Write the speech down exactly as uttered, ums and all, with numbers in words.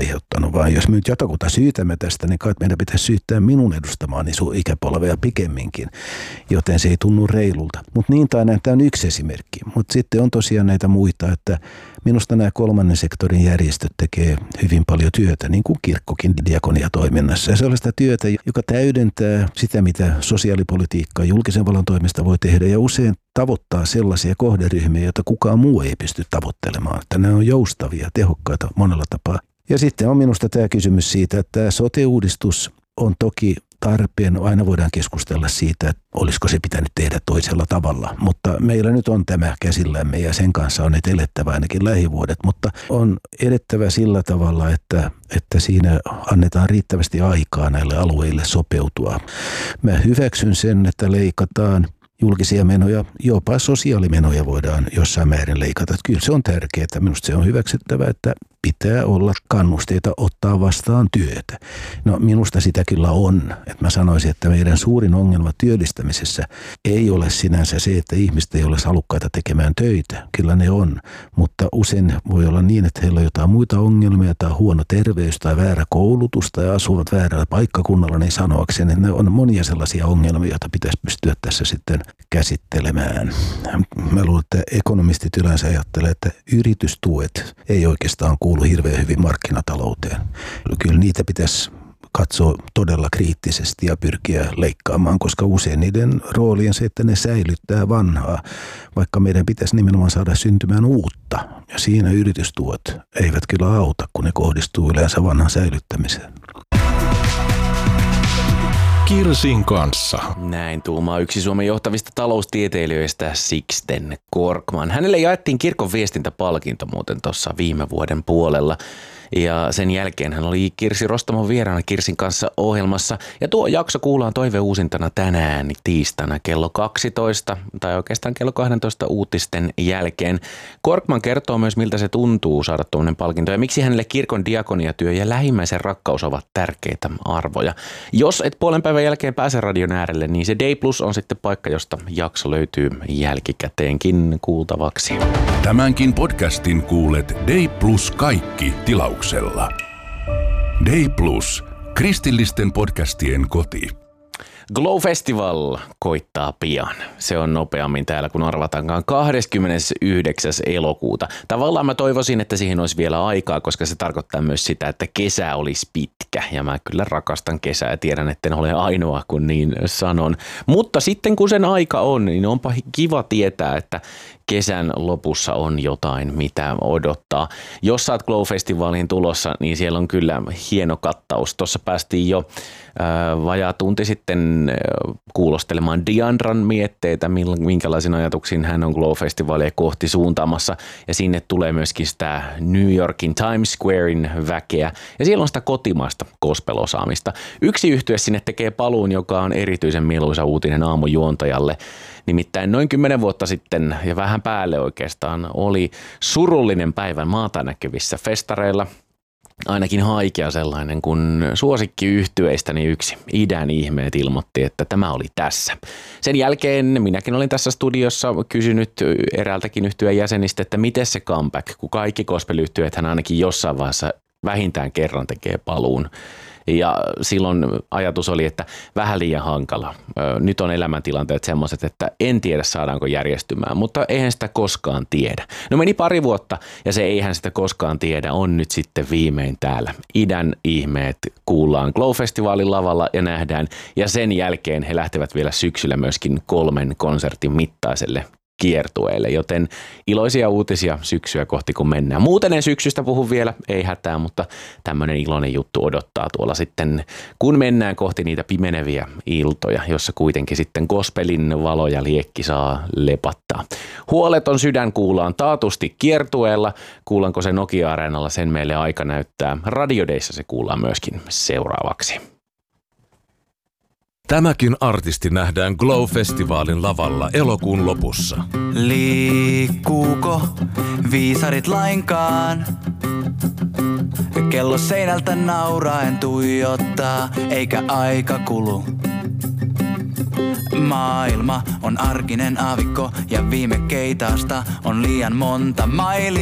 aiheuttanut, vaan jos me nyt jotakuta syytämme tästä, niin kai meidän pitäisi syyttää minun edustamaani sun ikäpolvea pikemminkin, joten se ei tunnu reilulta. Mutta niin tai näin, tämä on yksi esimerkki. Mutta sitten on tosiaan näitä muita, että minusta nämä kolmannen sektorin järjestöt tekee hyvin paljon työtä, niin kuin kirkkokin diakoniatoiminnassa. Ja sellaista työtä, joka täydentää sitä, mitä sosiaalipolitiikka julkisen vallan toimesta voi tehdä, ja usein tavoittaa sellaisia kohderyhmiä, joita kukaan muu ei pysty tavoittelemaan. Että nämä on joustavia, tehokkaita monella tapaa. Ja sitten on minusta tämä kysymys siitä, että tämä sote-uudistus on toki tarpeen. Aina voidaan keskustella siitä, että olisiko se pitänyt tehdä toisella tavalla. Mutta meillä nyt on tämä käsillämme ja sen kanssa on nyt elettävä ainakin lähivuodet. Mutta on edettävä sillä tavalla, että, että siinä annetaan riittävästi aikaa näille alueille sopeutua. Mä hyväksyn sen, että leikataan julkisia menoja, jopa sosiaalimenoja voidaan jossain määrin leikata. Kyllä se on tärkeää. Minusta se on hyväksyttävä, että pitää olla kannusteita ottaa vastaan työtä. No minusta sitä kyllä on. Että mä sanoisin, että meidän suurin ongelma työllistämisessä ei ole sinänsä se, että ihmiset ei ole halukkaita tekemään töitä. Kyllä ne on, mutta usein voi olla niin, että heillä on jotain muita ongelmia tai huono terveys tai väärä koulutus tai asuvat väärällä paikkakunnalla, niin sanoakseni, että ne on monia sellaisia ongelmia, joita pitäisi pystyä tässä sitten käsittelemään. Mä luulen, että ekonomistit yleensä ajattelee, että yritystuet ei oikeastaan kuulu hirveän hyvin markkinatalouteen. Kyllä niitä pitäisi katsoa todella kriittisesti ja pyrkiä leikkaamaan, koska usein niiden rooli on se, että ne säilyttää vanhaa, vaikka meidän pitäisi nimenomaan saada syntymään uutta. Ja siinä yritystuet eivät kyllä auta, kun ne kohdistuu yleensä vanhan säilyttämiseen. Kirsin kanssa. Näin tuumaa yksi Suomen johtavista taloustieteilijöistä Sixten Korkman. Hänelle jaettiin kirkon viestintäpalkinto muuten tuossa viime vuoden puolella. Ja sen jälkeen hän oli Kirsi Rostamon vieraana Kirsin kanssa ohjelmassa. Ja tuo jakso kuullaan toiveuusintana tänään tiistaina kello kaksitoista tai oikeastaan kello kaksitoista uutisten jälkeen. Korkman kertoo myös, miltä se tuntuu saada tuommoinen palkinto ja miksi hänelle kirkon diakoniatyö ja lähimmäisen rakkaus ovat tärkeitä arvoja. Jos et puolen päivän jälkeen pääse radion äärelle, niin se Day Plus on sitten paikka, josta jakso löytyy jälkikäteenkin kuultavaksi. Tämänkin podcastin kuulet Day Plus kaikki tilauksella. Day Plus, kristillisten podcastien koti. Glow Festival koittaa pian. Se on nopeammin täällä, kun arvataankaan kahdeskymmenesyhdeksäs elokuuta. Tavallaan mä toivoisin, että siihen olisi vielä aikaa, koska se tarkoittaa myös sitä, että kesä olisi pitkä. Ja mä kyllä rakastan kesää ja tiedän, että en ole ainoa, kun niin sanon. Mutta sitten kun sen aika on, niin onpa kiva tietää, että kesän lopussa on jotain, mitä odottaa. Jos sä oot Glow-festivaalin tulossa, niin siellä on kyllä hieno kattaus. Tuossa päästiin jo äh, vajaa tunti sitten äh, kuulostelemaan Diandran mietteitä, minkälaisiin ajatuksiin hän on Glow-festivaalia kohti suuntaamassa. Ja sinne tulee myöskin sitä New Yorkin Times Squarein väkeä. Ja siellä on sitä kotimaista gospel-osaamista. Yksi yhtye sinne tekee paluun, joka on erityisen mieluisa uutinen aamujuontajalle. Nimittäin noin kymmenen vuotta sitten ja vähän päälle oikeastaan oli surullinen päivä maata näkyvissä festareilla. Ainakin haikea sellainen, kun suosikkiyhtyeistäni yksi Idän ihmeet ilmoitti, että tämä oli tässä. Sen jälkeen minäkin olin tässä studiossa kysynyt eräältäkin yhtyeen jäsenistä, että miten se comeback, kun kaikki gospel-yhtyeethän ainakin jossain vaiheessa vähintään kerran tekee paluun. Ja silloin ajatus oli, että vähän liian hankala. Nyt on elämäntilanteet semmoiset, että en tiedä saadaanko järjestymään, mutta eihän sitä koskaan tiedä. No meni pari vuotta ja se eihän sitä koskaan tiedä on nyt sitten viimein täällä. Idän ihmeet kuullaan Glow-festivaalin lavalla ja nähdään. Ja sen jälkeen he lähtevät vielä syksyllä myöskin kolmen konsertin mittaiselle kiertueelle, joten iloisia uutisia syksyä kohti kun mennään. Muuten en syksystä puhu vielä, ei hätää, mutta tämmöinen iloinen juttu odottaa tuolla sitten, kun mennään kohti niitä pimeneviä iltoja, jossa kuitenkin sitten gospelin valo ja liekki saa lepattaa. Huoleton sydän kuullaan taatusti kiertueella, kuullaanko se Nokia-areenalla, sen meille aika näyttää. Radiodeissa se kuullaan myöskin seuraavaksi. Tämäkin artisti nähdään Glow-festivaalin lavalla elokuun lopussa. Liikkuuko viisarit lainkaan? Kello seinältä nauraen tuijottaa, eikä aika kulu. Maailma on arkinen aavikko ja viime keitaasta on liian monta mailia.